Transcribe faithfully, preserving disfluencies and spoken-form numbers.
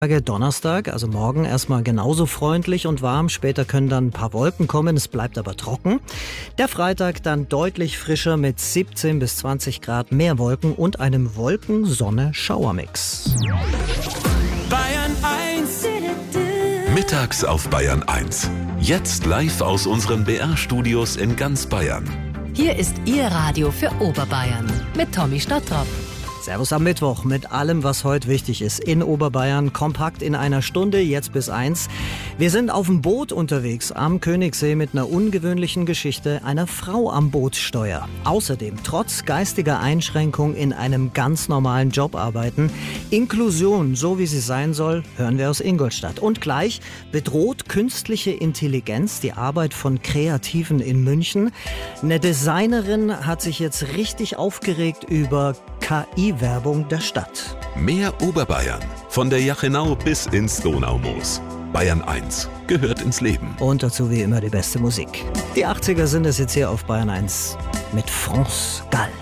Donnerstag, also morgen erstmal genauso freundlich und warm, später können dann ein paar Wolken kommen, es bleibt aber trocken. Der Freitag dann deutlich frischer mit siebzehn bis zwanzig Grad, mehr Wolken und einem Wolken-Sonne-Schauermix. Bayern eins. Mittags auf Bayern eins. Jetzt live aus unseren B R-Studios in ganz Bayern. Hier ist Ihr Radio für Oberbayern mit Tommy Stottrop. Servus am Mittwoch mit allem, was heute wichtig ist. In Oberbayern, kompakt in einer Stunde, jetzt bis eins. Wir sind auf dem Boot unterwegs am Königssee mit einer ungewöhnlichen Geschichte einer Frau am Bootssteuer. Außerdem trotz geistiger Einschränkung in einem ganz normalen Job arbeiten. Inklusion, so wie sie sein soll, hören wir aus Ingolstadt. Und gleich bedroht künstliche Intelligenz die Arbeit von Kreativen in München. Eine Designerin hat sich jetzt richtig aufgeregt über K I-Werbung der Stadt. Mehr Oberbayern. Von der Jachenau bis ins Donaumoos. Bayern eins gehört ins Leben. Und dazu wie immer die beste Musik. Die achtziger sind es jetzt hier auf Bayern eins mit France Gall.